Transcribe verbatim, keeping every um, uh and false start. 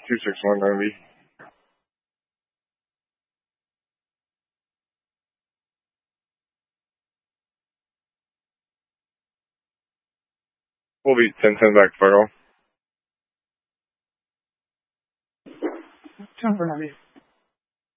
two six one ninety. We'll be ten ten back to Fargo. ten for ninety.